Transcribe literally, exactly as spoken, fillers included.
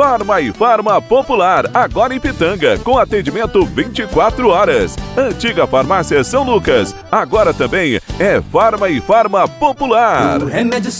Farma e Farma Popular, agora em Pitanga, com atendimento vinte e quatro horas. Antiga Farmácia São Lucas, agora também é Farma e Farma Popular. O remédio